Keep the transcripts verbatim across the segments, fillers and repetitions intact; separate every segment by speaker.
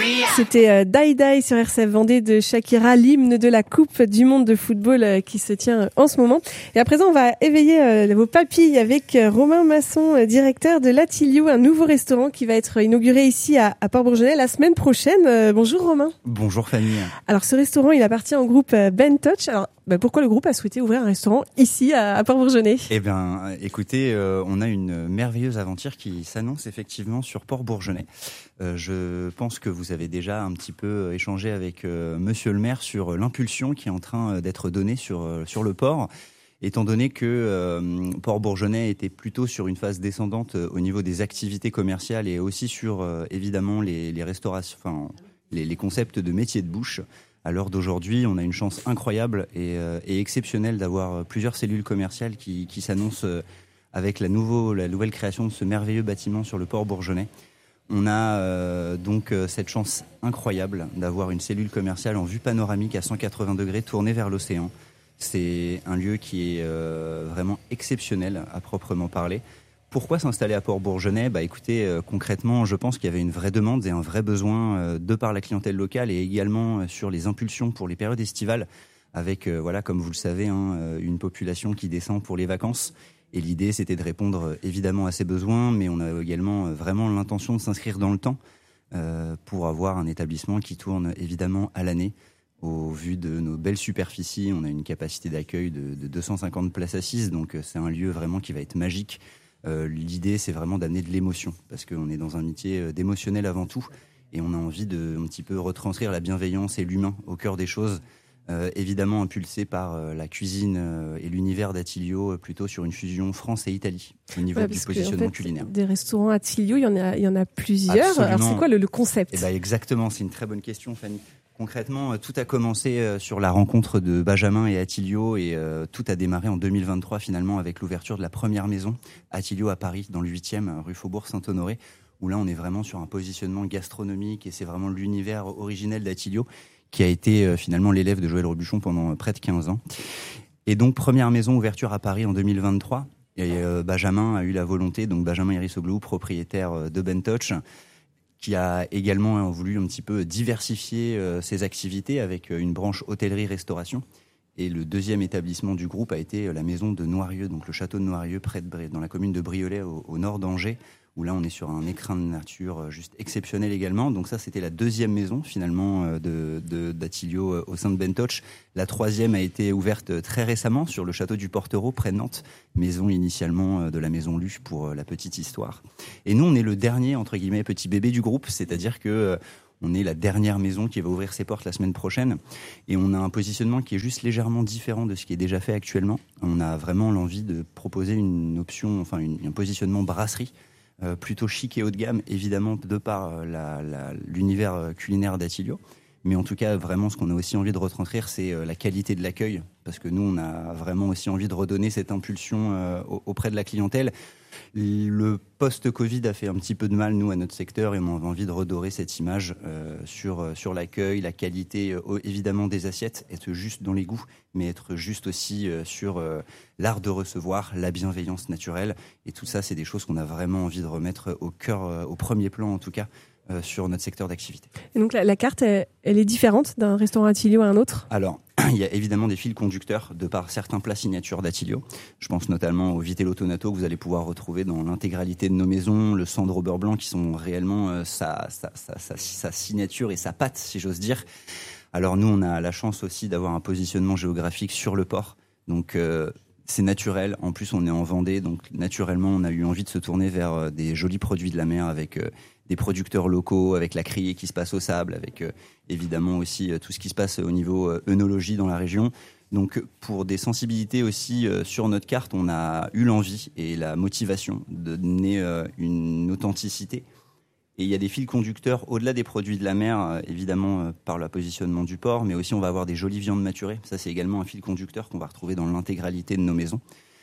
Speaker 1: C'était euh, Die Die sur R C F Vendée de Shakira, l'hymne de la Coupe du Monde de football euh, qui se tient euh, en ce moment. Et à présent, on va éveiller euh, vos papilles avec euh, Romain Masson, euh, directeur de l'Attilio, un nouveau restaurant qui va être inauguré ici à, à Port-Bourgenais la semaine prochaine. Euh, bonjour Romain.
Speaker 2: Bonjour Fanny.
Speaker 1: Alors ce restaurant, il appartient au groupe euh, Ben Touch. Alors bah, pourquoi le groupe a souhaité ouvrir un restaurant ici à, à Port-Bourgenais ?
Speaker 2: Eh bien, écoutez, euh, on a une merveilleuse aventure qui s'annonce effectivement sur Port-Bourgenais. Euh, je pense que vous avez déjà un petit peu échangé avec euh, Monsieur le maire sur l'impulsion qui est en train d'être donnée sur euh, sur le port, étant donné que euh, Port-Bourgenais était plutôt sur une phase descendante euh, au niveau des activités commerciales et aussi sur euh, évidemment les, les restaurations, enfin les, les concepts de métiers de bouche. À l'heure d'aujourd'hui, on a une chance incroyable et, euh, et exceptionnelle d'avoir plusieurs cellules commerciales qui, qui s'annoncent euh, avec la, nouveau, la nouvelle création de ce merveilleux bâtiment sur le port bourgeonnais. On a euh, donc euh, cette chance incroyable d'avoir une cellule commerciale en vue panoramique à cent quatre-vingts degrés tournée vers l'océan. C'est un lieu qui est euh, vraiment exceptionnel à proprement parler. Pourquoi s'installer à Port-Bourgenais ? Bah écoutez, euh, concrètement, je pense qu'il y avait une vraie demande et un vrai besoin euh, de par la clientèle locale et également euh, sur les impulsions pour les périodes estivales avec, euh, voilà, comme vous le savez, hein, euh, une population qui descend pour les vacances. Et l'idée, c'était de répondre euh, évidemment à ces besoins, mais on a également euh, vraiment l'intention de s'inscrire dans le temps euh, pour avoir un établissement qui tourne évidemment à l'année. Au vu de nos belles superficies, on a une capacité d'accueil de, de deux cent cinquante places assises, donc euh, c'est un lieu vraiment qui va être magique. Euh, l'idée, c'est vraiment d'amener de l'émotion, parce qu'on est dans un métier d'émotionnel avant tout, et on a envie de un petit peu retranscrire la bienveillance et l'humain au cœur des choses, euh, évidemment impulsé par euh, la cuisine euh, et l'univers d'Attilio, euh, plutôt sur une fusion France et Italie, au niveau
Speaker 1: ouais,
Speaker 2: du
Speaker 1: parce
Speaker 2: positionnement
Speaker 1: que, en fait,
Speaker 2: culinaire.
Speaker 1: Des restaurants Attilio, il y en a, il y en a plusieurs.
Speaker 2: Absolument.
Speaker 1: Alors c'est quoi le, le concept ?
Speaker 2: Eh ben, exactement, c'est une très bonne question, Fanny. Concrètement, tout a commencé sur la rencontre de Benjamin et Attilio et euh, tout a démarré en deux mille vingt-trois finalement avec l'ouverture de la première maison Attilio à Paris dans le huitième rue Faubourg-Saint-Honoré, où là on est vraiment sur un positionnement gastronomique et c'est vraiment l'univers originel d'Attilio qui a été euh, finalement l'élève de Joël Robuchon pendant près de quinze ans. Et donc première maison ouverture à Paris en deux mille vingt-trois et euh, Benjamin a eu la volonté, donc Benjamin Irissoglou, propriétaire de Ben Touch, qui a également voulu un petit peu diversifier euh, ses activités avec une branche hôtellerie-restauration. Et le deuxième établissement du groupe a été la maison de Noirieux, donc le château de Noirieux, près de Bré, dans la commune de Briolet, au, au nord d'Angers, où là on est sur un écrin de nature juste exceptionnel également. Donc ça, c'était la deuxième maison finalement de, de, d'Attilio au sein de Ben Touch. La troisième a été ouverte très récemment sur le château du Portereau, près de Nantes, maison initialement de la maison Lu pour la petite histoire. Et nous, on est le dernier, entre guillemets, petit bébé du groupe, c'est-à-dire que on est la dernière maison qui va ouvrir ses portes la semaine prochaine et on a un positionnement qui est juste légèrement différent de ce qui est déjà fait actuellement. On a vraiment l'envie de proposer une option, enfin une, un positionnement brasserie, Euh, plutôt chic et haut de gamme, évidemment, de par la, la, l'univers culinaire d'Attilio. Mais en tout cas, vraiment, ce qu'on a aussi envie de retranscrire, c'est la qualité de l'accueil. Parce que nous, on a vraiment aussi envie de redonner cette impulsion euh, auprès de la clientèle. Le post-Covid a fait un petit peu de mal, nous, à notre secteur, et on a envie de redorer cette image euh, sur, sur l'accueil, la qualité, euh, évidemment, des assiettes, être juste dans les goûts, mais être juste aussi euh, sur euh, l'art de recevoir, la bienveillance naturelle. Et tout ça, c'est des choses qu'on a vraiment envie de remettre au cœur, euh, au premier plan, en tout cas, Euh, sur notre secteur d'activité.
Speaker 1: Et donc la, la carte, elle, elle est différente d'un restaurant Attilio à un autre ?
Speaker 2: Alors, il y a évidemment des fils conducteurs de par certains plats signatures d'Attilio. Je pense notamment au vitello tonato que vous allez pouvoir retrouver dans l'intégralité de nos maisons, le sandro beurre blanc qui sont réellement euh, sa, sa, sa, sa, sa signature et sa patte, si j'ose dire. Alors nous, on a la chance aussi d'avoir un positionnement géographique sur le port. Donc euh, c'est naturel. En plus, on est en Vendée, donc naturellement, on a eu envie de se tourner vers euh, des jolis produits de la mer avec euh, des producteurs locaux, avec la criée qui se passe au sable, avec euh, évidemment aussi euh, tout ce qui se passe au niveau euh, œnologie dans la région. Donc pour des sensibilités aussi euh, sur notre carte, on a eu l'envie et la motivation de donner euh, une authenticité. Et il y a des fils conducteurs au-delà des produits de la mer, euh, évidemment euh, par le positionnement du port, mais aussi on va avoir des jolies viandes maturées. Ça, c'est également un fil conducteur qu'on va retrouver dans l'intégralité de nos maisons.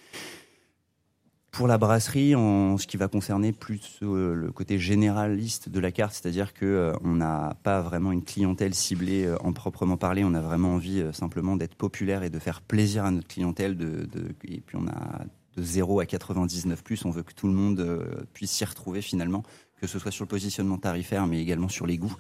Speaker 2: Pour la brasserie, en ce qui va concerner plus euh, le côté généraliste de la carte, c'est-à-dire que euh, on n'a pas vraiment une clientèle ciblée euh, en proprement parler, on a vraiment envie euh, simplement d'être populaire et de faire plaisir à notre clientèle. De, de, et puis on a de zéro à quatre-vingt-dix-neuf plus, on veut que tout le monde euh, puisse s'y retrouver finalement, que ce soit sur le positionnement tarifaire, mais également sur les goûts.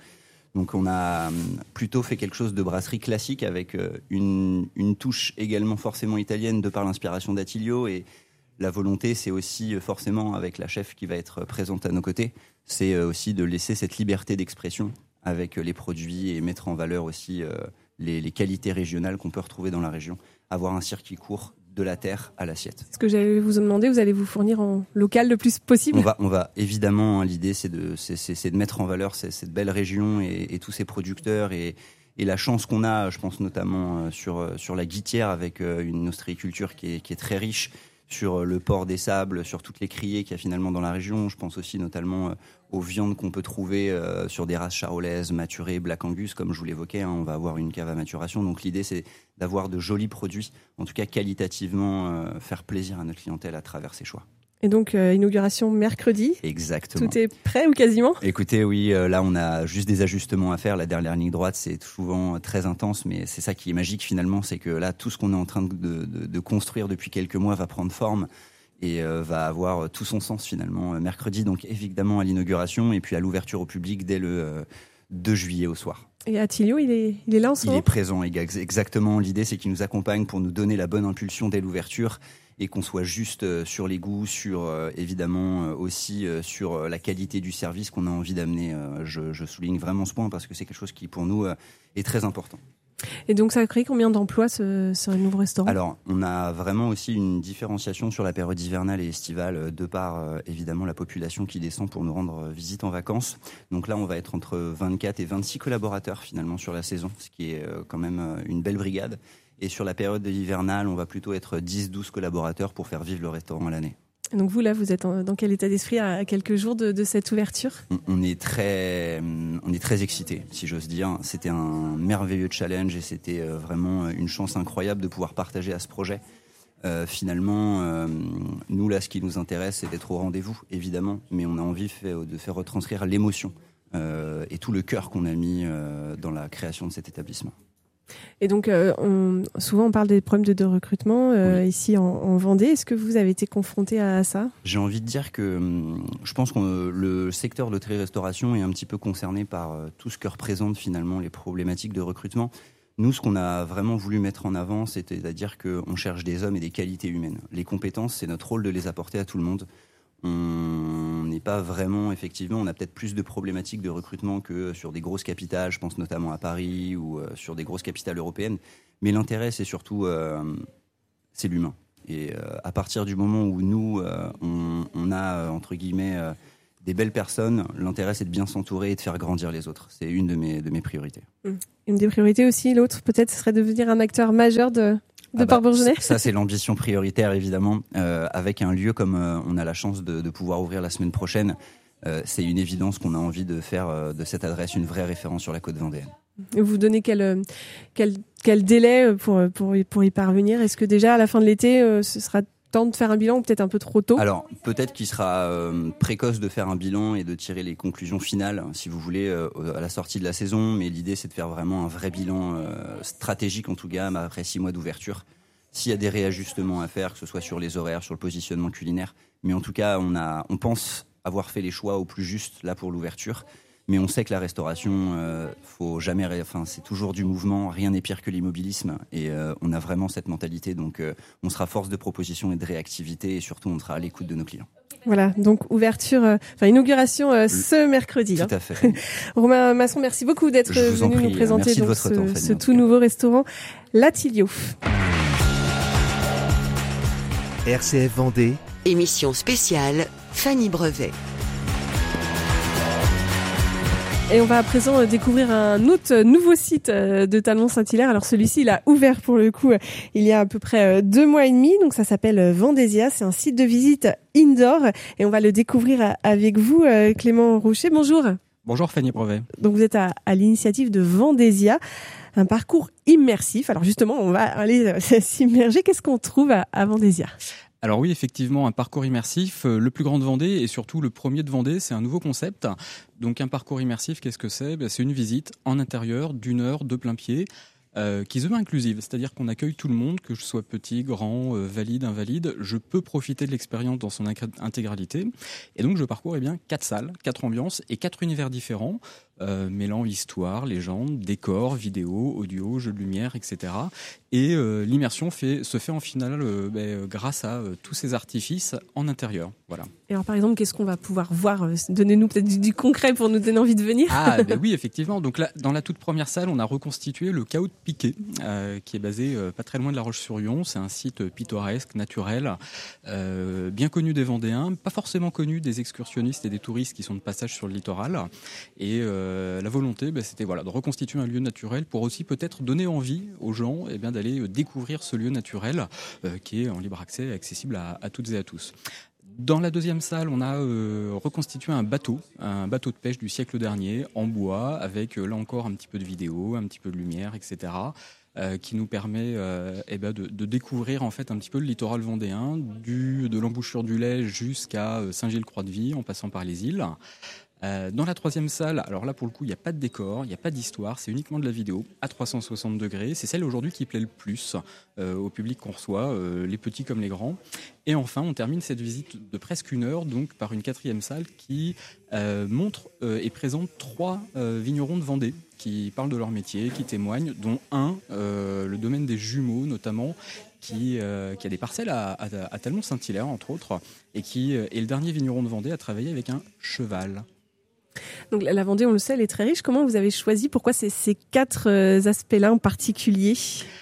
Speaker 2: Donc on a plutôt fait quelque chose de brasserie classique avec une, une touche également forcément italienne de par l'inspiration d'Attilio, et la volonté, c'est aussi forcément avec la chef qui va être présente à nos côtés, c'est aussi de laisser cette liberté d'expression avec les produits et mettre en valeur aussi les, les qualités régionales qu'on peut retrouver dans la région, avoir un circuit court de la terre à l'assiette.
Speaker 1: Ce que j'allais vous demander, vous allez vous fournir en local le plus possible?
Speaker 2: On va, on va évidemment, hein, l'idée c'est de, c'est, c'est, c'est de mettre en valeur ces, cette belle région et, et tous ces producteurs et, et la chance qu'on a, je pense notamment sur, sur la Guittière avec une ostréiculture qui est, qui est très riche, sur le port des Sables, sur toutes les criées qu'il y a finalement dans la région. Je pense aussi notamment aux viandes qu'on peut trouver sur des races charolaises, maturées, Black Angus, comme je vous l'évoquais. Hein, on va avoir une cave à maturation. Donc l'idée, c'est d'avoir de jolis produits, en tout cas qualitativement, euh, faire plaisir à notre clientèle à travers ces choix.
Speaker 1: Et donc, euh, inauguration mercredi.
Speaker 2: Exactement.
Speaker 1: Tout est prêt ou quasiment?
Speaker 2: Écoutez, oui, euh, là, on a juste des ajustements à faire. La dernière ligne droite, c'est souvent très intense, mais c'est ça qui est magique finalement, c'est que là, tout ce qu'on est en train de, de, de construire depuis quelques mois va prendre forme et euh, va avoir tout son sens finalement euh, mercredi. Donc, évidemment, à l'inauguration et puis à l'ouverture au public dès le euh, deux juillet au soir.
Speaker 1: Et Attilio, il est, il est là en ce moment?
Speaker 2: Il est présent, exactement. L'idée, c'est qu'il nous accompagne pour nous donner la bonne impulsion dès l'ouverture et qu'on soit juste sur les goûts, sur euh, évidemment euh, aussi euh, sur la qualité du service qu'on a envie d'amener. Euh, je, je souligne vraiment ce point parce que c'est quelque chose qui, pour nous, euh, est très important.
Speaker 1: Et donc, ça a créé combien d'emplois, ce, ce nouveau restaurant?
Speaker 2: Alors, on a vraiment aussi une différenciation sur la période hivernale et estivale, de par, euh, évidemment, la population qui descend pour nous rendre visite en vacances. Donc là, on va être entre vingt-quatre et vingt-six collaborateurs, finalement, sur la saison, ce qui est euh, quand même euh, une belle brigade. Et sur la période de hivernale, on va plutôt être dix douze collaborateurs pour faire vivre le restaurant à l'année.
Speaker 1: Donc vous, là, vous êtes en, dans quel état d'esprit à quelques jours de, de cette ouverture?
Speaker 2: on, on est très, on est très excités, si j'ose dire. C'était un merveilleux challenge et c'était vraiment une chance incroyable de pouvoir partager à ce projet. Euh, finalement, euh, nous, là, ce qui nous intéresse, c'est d'être au rendez-vous, évidemment, mais on a envie de faire retranscrire l'émotion euh, et tout le cœur qu'on a mis euh, dans la création de cet établissement.
Speaker 1: Et donc, euh, on, souvent, on parle des problèmes de, de recrutement euh, oui. ici en, en Vendée. Est-ce que vous avez été confronté à ça?
Speaker 2: J'ai envie de dire que je pense que le secteur de l'hôtellerie-restauration est un petit peu concerné par tout ce que représentent finalement les problématiques de recrutement. Nous, ce qu'on a vraiment voulu mettre en avant, c'est-à-dire qu'on cherche des hommes et des qualités humaines. Les compétences, c'est notre rôle de les apporter à tout le monde. On n'est pas vraiment, effectivement, on a peut-être plus de problématiques de recrutement que sur des grosses capitales, je pense notamment à Paris ou euh, sur des grosses capitales européennes. Mais l'intérêt, c'est surtout, euh, c'est l'humain. Et euh, à partir du moment où nous, euh, on, on a, euh, entre guillemets, euh, des belles personnes, l'intérêt, c'est de bien s'entourer et de faire grandir les autres. C'est une de mes, de mes priorités.
Speaker 1: Une des priorités aussi, l'autre, peut-être, ce serait de devenir un acteur majeur de... De ah bah, Port-Bourgenais.
Speaker 2: Ça, c'est l'ambition prioritaire, évidemment. Euh, avec un lieu comme euh, on a la chance de, de pouvoir ouvrir la semaine prochaine, euh, c'est une évidence qu'on a envie de faire euh, de cette adresse une vraie référence sur la côte vendéenne.
Speaker 1: Et vous donnez quel, quel, quel délai pour, pour, pour y parvenir? Est-ce que déjà, à la fin de l'été, euh, ce sera temps de faire un bilan ou peut-être un peu trop tôt?
Speaker 2: Alors, peut-être qu'il sera euh, précoce de faire un bilan et de tirer les conclusions finales, si vous voulez, euh, à la sortie de la saison. Mais l'idée, c'est de faire vraiment un vrai bilan euh, stratégique, en tout cas, après six mois d'ouverture. S'il y a des réajustements à faire, que ce soit sur les horaires, sur le positionnement culinaire. Mais en tout cas, on, a, on pense avoir fait les choix au plus juste, là, pour l'ouverture. Mais on sait que la restauration, euh, faut jamais, enfin, c'est toujours du mouvement. Rien n'est pire que l'immobilisme. Et euh, on a vraiment cette mentalité. Donc, euh, on sera force de proposition et de réactivité. Et surtout, on sera à l'écoute de nos clients.
Speaker 1: Voilà, donc ouverture, euh, enfin inauguration euh, ce mercredi.
Speaker 2: Tout
Speaker 1: hein.
Speaker 2: à fait. Romain
Speaker 1: Masson, merci beaucoup d'être venu
Speaker 2: prie,
Speaker 1: nous présenter donc,
Speaker 2: ce,
Speaker 1: temps,
Speaker 2: Fanny,
Speaker 1: ce tout nouveau restaurant, l'Attilio.
Speaker 3: R C F Vendée.
Speaker 4: Émission spéciale, Fanny Brevet.
Speaker 1: Et on va à présent découvrir un autre nouveau site de Talmont-Saint-Hilaire. Alors celui-ci, il a ouvert pour le coup il y a à peu près deux mois et demi. Donc ça s'appelle Vendésia. C'est un site de visite indoor et on va le découvrir avec vous, Clément Rocher. Bonjour.
Speaker 5: Bonjour Fanny Brevet.
Speaker 1: Donc vous êtes à, à l'initiative de Vendésia, un parcours immersif. Alors justement, on va aller s'immerger. Qu'est-ce qu'on trouve à, à Vendésia ?
Speaker 5: Alors oui, effectivement, un parcours immersif, le plus grand de Vendée et surtout le premier de Vendée, c'est un nouveau concept. Donc un parcours immersif, qu'est-ce que c'est ? Ben, c'est une visite en intérieur d'une heure de plein pied Euh, qui se veut inclusive, c'est-à-dire qu'on accueille tout le monde, que je sois petit, grand, euh, valide, invalide, je peux profiter de l'expérience dans son intégralité. Et donc je parcours eh bien quatre salles, quatre ambiances et quatre univers différents, euh, mêlant histoire, légende, décor, vidéo, audio, jeux de lumière, et cetera. Et euh, l'immersion fait, se fait en finale euh, ben, grâce à euh, tous ces artifices en intérieur. Voilà.
Speaker 1: Et alors par exemple, qu'est-ce qu'on va pouvoir voir ? Donnez-nous peut-être du, du concret pour nous donner envie de venir.
Speaker 5: Ah ben oui, effectivement. Donc là, dans la toute première salle, on a reconstitué le Chaos de Piquet, euh, qui est basé euh, pas très loin de La Roche-sur-Yon. C'est un site pittoresque, naturel, euh, bien connu des Vendéens, pas forcément connu des excursionnistes et des touristes qui sont de passage sur le littoral. Et euh, la volonté, ben, c'était voilà, de reconstituer un lieu naturel pour aussi peut-être donner envie aux gens eh bien, d'aller découvrir ce lieu naturel euh, qui est en libre accès, accessible à, à toutes et à tous. Dans la deuxième salle, on a euh, reconstitué un bateau, un bateau de pêche du siècle dernier, en bois, avec euh, là encore un petit peu de vidéo, un petit peu de lumière, et cetera, euh, qui nous permet euh, eh ben de, de découvrir en fait un petit peu le littoral vendéen, du, de l'embouchure du Lay jusqu'à Saint-Gilles-Croix-de-Vie, en passant par les îles. Euh, dans la troisième salle, alors là pour le coup il n'y a pas de décor, il n'y a pas d'histoire, c'est uniquement de la vidéo à trois cent soixante degrés. C'est celle aujourd'hui qui plaît le plus euh, au public qu'on reçoit, euh, les petits comme les grands. Et enfin on termine cette visite de presque une heure donc par une quatrième salle qui euh, montre euh, et présente trois euh, vignerons de Vendée qui parlent de leur métier, qui témoignent, dont un, euh, le domaine des jumeaux notamment, Qui, euh, qui a des parcelles à, à, à Talmont-Saint-Hilaire entre autres et qui euh, est le dernier vigneron de Vendée à travailler avec un cheval.
Speaker 1: Donc la Vendée, on le sait, elle est très riche. Comment vous avez choisi ? Pourquoi ces, ces quatre euh, aspects-là en particulier ?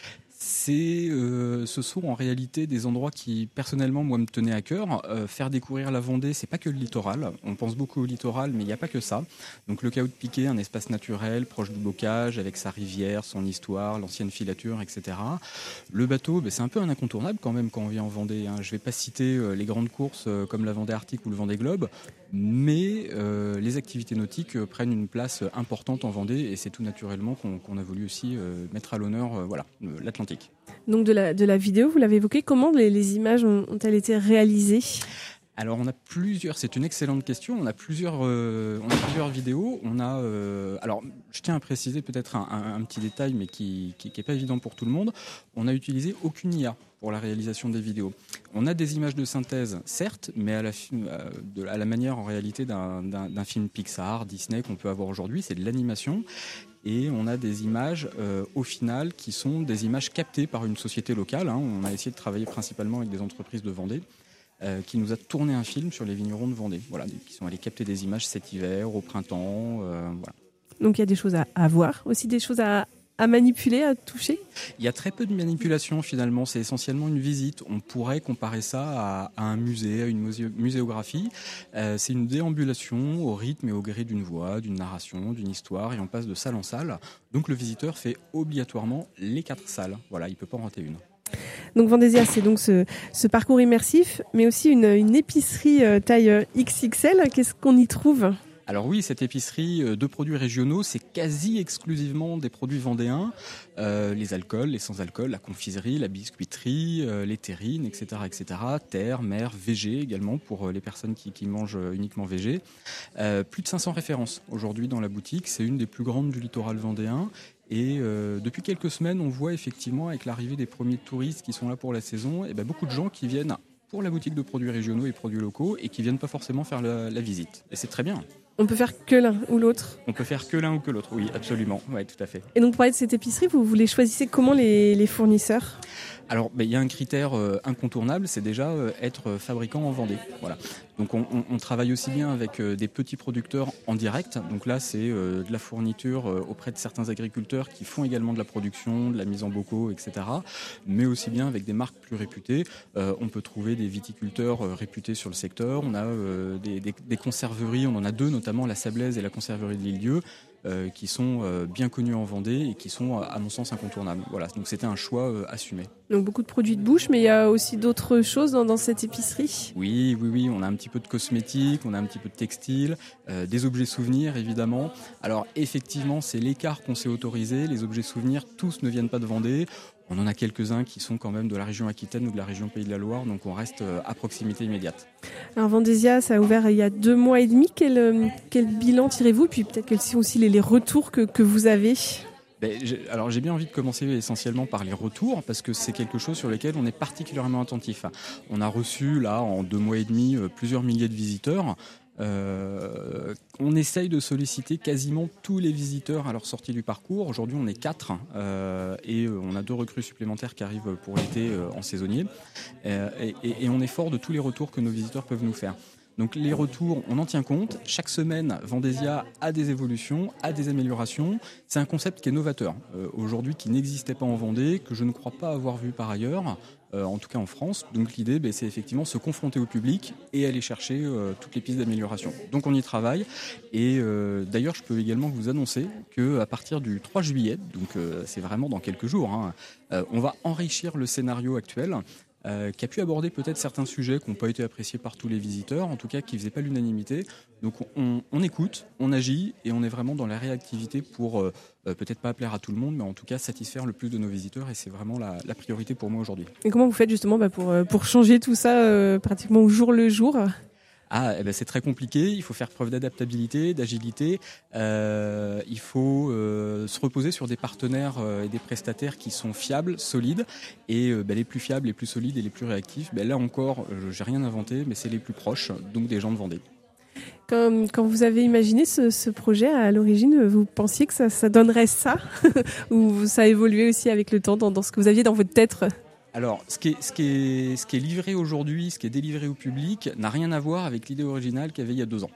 Speaker 5: C'est, euh, ce sont en réalité des endroits qui, personnellement, moi, me tenaient à cœur. Euh, faire découvrir la Vendée, c'est pas que le littoral. On pense beaucoup au littoral, mais il n'y a pas que ça. Donc le Chaos de Piquet, un espace naturel, proche du bocage, avec sa rivière, son histoire, l'ancienne filature, et cetera. Le bateau, ben, c'est un peu un incontournable quand même quand on vient en Vendée. Hein. Je vais pas citer euh, les grandes courses euh, comme la Vendée Arctique ou le Vendée Globe, mais euh, les activités nautiques euh, prennent une place importante en Vendée et c'est tout naturellement qu'on, qu'on a voulu aussi euh, mettre à l'honneur euh, voilà, euh, l'Atlantique.
Speaker 1: Donc de la, de la vidéo, vous l'avez évoqué, comment les, les images ont, ont-elles été réalisées ?
Speaker 5: Alors on a plusieurs, c'est une excellente question. On a plusieurs, euh, on a plusieurs vidéos. On a, euh, alors je tiens à préciser peut-être un, un, un petit détail, mais qui, qui, qui est pas évident pour tout le monde. On n'a utilisé aucune I A pour la réalisation des vidéos. On a des images de synthèse, certes, mais à la, de, à la manière en réalité d'un, d'un, d'un film Pixar, Disney qu'on peut avoir aujourd'hui, c'est de l'animation. Et on a des images, euh, au final, qui sont des images captées par une société locale. Hein. On a essayé de travailler principalement avec des entreprises de Vendée. Euh, qui nous a tourné un film sur les vignerons de Vendée, voilà, qui sont allés capter des images cet hiver, au printemps, euh, voilà.
Speaker 1: Donc il y a des choses à, à voir, aussi des choses à, à manipuler, à toucher ?
Speaker 5: Il y a très peu de manipulation finalement, c'est essentiellement une visite. On pourrait comparer ça à, à un musée, à une musé- muséographie. Euh, c'est une déambulation au rythme et au gré d'une voix, d'une narration, d'une histoire, et on passe de salle en salle. Donc le visiteur fait obligatoirement les quatre salles, voilà, il ne peut pas en rater une.
Speaker 1: Donc Vendésia, c'est donc ce, ce parcours immersif, mais aussi une, une épicerie euh, taille euh, X X L. Qu'est-ce qu'on y trouve ?
Speaker 5: Alors oui, cette épicerie de produits régionaux, c'est quasi exclusivement des produits vendéens. Euh, les alcools, les sans-alcool, la confiserie, la biscuiterie, euh, les terrines, et cetera, et cetera. Terre, mer, végé également pour les personnes qui, qui mangent uniquement végé. Euh, plus de cinq cents références aujourd'hui dans la boutique. C'est une des plus grandes du littoral vendéen. Et euh, depuis quelques semaines, on voit effectivement, avec l'arrivée des premiers touristes qui sont là pour la saison, et ben beaucoup de gens qui viennent pour la boutique de produits régionaux et produits locaux et qui viennent pas forcément faire la, la visite. Et c'est très bien.
Speaker 1: On peut faire que l'un ou l'autre ?
Speaker 5: On peut faire que l'un ou que l'autre, oui, absolument. Ouais, tout à fait.
Speaker 1: Et donc pour parler de cette épicerie, vous, vous les choisissez comment les, les fournisseurs ?
Speaker 5: Alors, ben, il y a un critère euh, incontournable, c'est déjà euh, être fabricant en Vendée. Voilà. Donc, on, on, on travaille aussi bien avec euh, des petits producteurs en direct. Donc là, c'est euh, de la fourniture euh, auprès de certains agriculteurs qui font également de la production, de la mise en bocaux, et cetera. Mais aussi bien avec des marques plus réputées. Euh, on peut trouver des viticulteurs euh, réputés sur le secteur. On a euh, des, des, des conserveries, on en a deux, notamment la Sablaise et la conserverie de l'Île-Dieu. Euh, qui sont euh, bien connus en Vendée et qui sont, à mon sens, incontournables. Voilà, donc c'était un choix euh, assumé.
Speaker 1: Donc beaucoup de produits de bouche, mais il y a aussi d'autres choses dans, dans cette épicerie ?
Speaker 5: Oui, oui, oui, on a un petit peu de cosmétiques, on a un petit peu de textile, euh, des objets souvenirs, évidemment. Alors, effectivement, c'est l'écart qu'on s'est autorisé. Les objets souvenirs, tous ne viennent pas de Vendée. On en a quelques-uns qui sont quand même de la région Aquitaine ou de la région Pays de la Loire, donc on reste à proximité immédiate.
Speaker 1: Alors Vendésia, ça a ouvert il y a deux mois et demi. Quel, quel bilan tirez-vous ? Puis peut-être quels sont aussi les, les retours que, que vous avez ?
Speaker 5: Ben, j'ai, alors j'ai bien envie de commencer essentiellement par les retours parce que c'est quelque chose sur lequel on est particulièrement attentif. On a reçu là en deux mois et demi plusieurs milliers de visiteurs. Euh, on essaye de solliciter quasiment tous les visiteurs à leur sortie du parcours. Aujourd'hui, on est quatre euh, et on a deux recrues supplémentaires qui arrivent pour l'été euh, en saisonnier. Euh, et, et, et on est fort de tous les retours que nos visiteurs peuvent nous faire. Donc les retours, on en tient compte. Chaque semaine, Vendésia a des évolutions, a des améliorations. C'est un concept qui est novateur, euh, aujourd'hui qui n'existait pas en Vendée, que je ne crois pas avoir vu par ailleurs, euh, en tout cas en France. Donc l'idée, ben, c'est effectivement se confronter au public et aller chercher euh, toutes les pistes d'amélioration. Donc on y travaille. Et euh, d'ailleurs, je peux également vous annoncer qu'à partir du trois juillet, donc euh, c'est vraiment dans quelques jours, hein, euh, on va enrichir le scénario actuel. Euh, qui a pu aborder peut-être certains sujets qui n'ont pas été appréciés par tous les visiteurs, en tout cas qui ne faisaient pas l'unanimité. Donc on, on écoute, on agit et on est vraiment dans la réactivité pour euh, peut-être pas plaire à tout le monde, mais en tout cas satisfaire le plus de nos visiteurs et c'est vraiment la, la priorité pour moi aujourd'hui.
Speaker 1: Et comment vous faites justement bah, pour, pour changer tout ça euh, pratiquement au jour le jour ?
Speaker 5: Ah, eh ben c'est très compliqué. Il faut faire preuve d'adaptabilité, d'agilité. Euh, il faut euh, se reposer sur des partenaires euh, et des prestataires qui sont fiables, solides. Et euh, ben, les plus fiables, les plus solides et les plus réactifs, ben, là encore, euh, j'ai rien inventé, mais c'est les plus proches, donc des gens de Vendée.
Speaker 1: Quand, quand vous avez imaginé ce, ce projet à l'origine, vous pensiez que ça, ça donnerait ça ou ça a évolué aussi avec le temps dans, dans ce que vous aviez dans votre tête ?
Speaker 5: Alors, ce qui, est, ce, qui est, ce qui est livré aujourd'hui, ce qui est délivré au public, n'a rien à voir avec l'idée originale qu'il y avait il y a deux ans.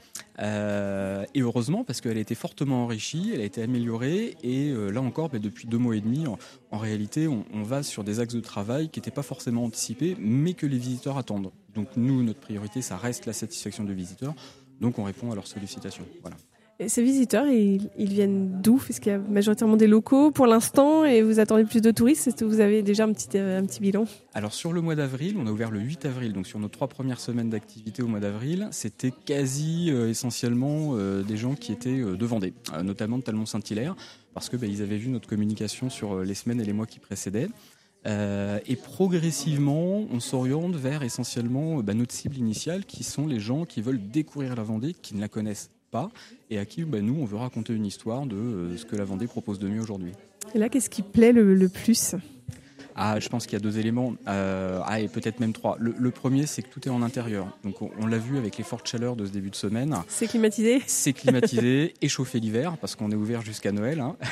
Speaker 5: Euh, et heureusement, parce qu'elle a été fortement enrichie, elle a été améliorée, et euh, là encore, bah, depuis deux mois et demi, en, en réalité, on, on va sur des axes de travail qui n'étaient pas forcément anticipés, mais que les visiteurs attendent. Donc nous, notre priorité, ça reste la satisfaction des visiteurs, donc on répond à leurs sollicitations. Voilà.
Speaker 1: Et ces visiteurs, ils, ils viennent d'où ? Est-ce qu'il y a majoritairement des locaux pour l'instant et vous attendez plus de touristes ? Est-ce que vous avez déjà un petit, un petit bilan ?
Speaker 5: Alors sur le mois d'avril, on a ouvert le huit avril, donc sur nos trois premières semaines d'activité au mois d'avril, c'était quasi euh, essentiellement euh, des gens qui étaient euh, de Vendée, euh, notamment de Talmont-Saint-Hilaire, parce que bah, ils avaient vu notre communication sur euh, les semaines et les mois qui précédaient. Euh, et progressivement, on s'oriente vers essentiellement bah, notre cible initiale, qui sont les gens qui veulent découvrir la Vendée, qui ne la connaissent pas, et à qui bah, nous, on veut raconter une histoire de euh, ce que la Vendée propose de mieux aujourd'hui.
Speaker 1: Et là, qu'est-ce qui plaît le, le plus ?
Speaker 5: Ah, je pense qu'il y a deux éléments, euh, ah, et peut-être même trois. Le, le premier, c'est que tout est en intérieur. Donc, on, on l'a vu avec les fortes chaleurs de ce début de semaine.
Speaker 1: C'est climatisé ? C'est
Speaker 5: climatisé, et chauffé l'hiver, parce qu'on est ouvert jusqu'à Noël. Hein.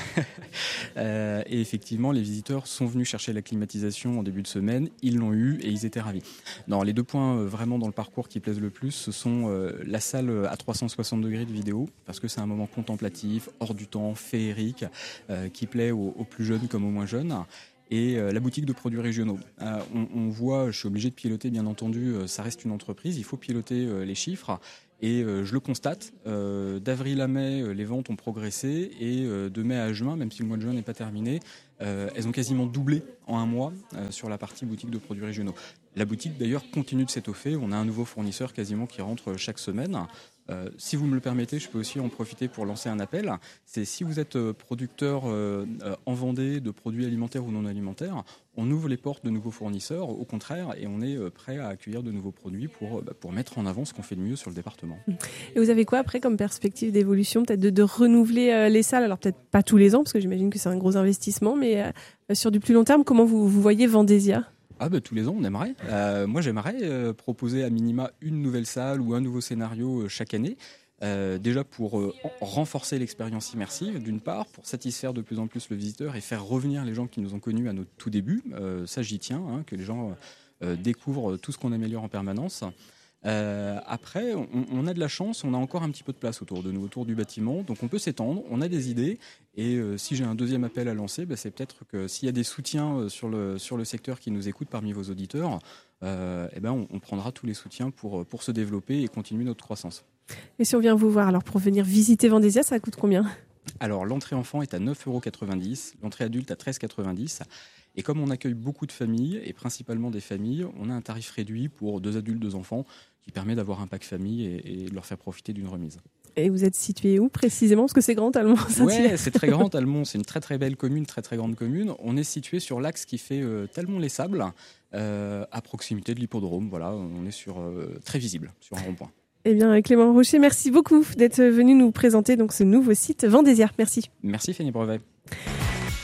Speaker 5: euh, et effectivement, les visiteurs sont venus chercher la climatisation en début de semaine. Ils l'ont eu et ils étaient ravis. Non, les deux points euh, vraiment dans le parcours qui plaisent le plus, ce sont euh, la salle à trois cent soixante degrés de vidéo, parce que c'est un moment contemplatif, hors du temps, féerique, euh, qui plaît aux, aux plus jeunes comme aux moins jeunes. Et euh, la boutique de produits régionaux. Euh, on, on voit, je suis obligé de piloter, bien entendu, euh, ça reste une entreprise, il faut piloter euh, les chiffres. Et euh, je le constate, euh, d'avril à mai, euh, les ventes ont progressé. Et euh, de mai à juin, même si le mois de juin n'est pas terminé, euh, elles ont quasiment doublé en un mois euh, sur la partie boutique de produits régionaux. La boutique, d'ailleurs, continue de s'étoffer. On a un nouveau fournisseur quasiment qui rentre chaque semaine. Euh, si vous me le permettez, je peux aussi en profiter pour lancer un appel. C'est si vous êtes producteur euh, en Vendée de produits alimentaires ou non alimentaires, on ouvre les portes de nouveaux fournisseurs, au contraire, et on est prêt à accueillir de nouveaux produits pour, bah, pour mettre en avant ce qu'on fait de mieux sur le département.
Speaker 1: Et vous avez quoi après comme perspective d'évolution, peut-être de, de renouveler euh, les salles ? Alors peut-être pas tous les ans, parce que j'imagine que c'est un gros investissement, mais euh, sur du plus long terme, comment vous, vous voyez Vendésia ?
Speaker 5: Ah bah, tous les ans, on aimerait. Euh, moi, j'aimerais euh, proposer à minima une nouvelle salle ou un nouveau scénario euh, chaque année. Euh, déjà pour euh, renforcer l'expérience immersive, d'une part, pour satisfaire de plus en plus le visiteur et faire revenir les gens qui nous ont connus à notre tout début. Euh, ça, j'y tiens, hein, que les gens euh, découvrent tout ce qu'on améliore en permanence. Euh, après, on, on a de la chance, on a encore un petit peu de place autour de nous, autour du bâtiment, donc on peut s'étendre, on a des idées, et euh, si j'ai un deuxième appel à lancer, bah, c'est peut-être que s'il y a des soutiens sur le, sur le secteur qui nous écoutent parmi vos auditeurs, euh, eh ben on, on prendra tous les soutiens pour, pour se développer et continuer notre croissance.
Speaker 1: Et si on vient vous voir, alors pour venir visiter Vendésia, ça coûte combien ?
Speaker 5: Alors l'entrée enfant est à neuf euros quatre-vingt-dix, l'entrée adulte à treize euros quatre-vingt-dix. Et comme on accueille beaucoup de familles, et principalement des familles, on a un tarif réduit pour deux adultes, deux enfants, qui permet d'avoir un pack famille et, et de leur faire profiter d'une remise.
Speaker 1: Et vous êtes situé où précisément ? Parce que c'est grand, Talmont.
Speaker 5: Oui, c'est très grand, Talmont. C'est une très très belle commune, très très grande commune. On est situé sur l'axe qui fait euh, Talmont-les-Sables, euh, à proximité de l'hippodrome. Voilà, on est sur, euh, très visible, sur un rond-point.
Speaker 1: Eh bien, Clément Rocher, merci beaucoup d'être venu nous présenter donc ce nouveau site Vendésia. Merci.
Speaker 5: Merci Fanny Brevet.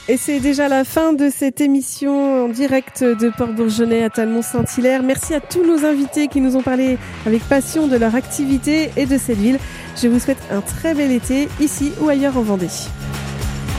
Speaker 1: Et c'est déjà la fin de cette émission en direct de Port-Bourgeonnais à Talmont-Saint-Hilaire. Merci à tous nos invités qui nous ont parlé avec passion de leur activité et de cette ville. Je vous souhaite un très bel été ici ou ailleurs en Vendée.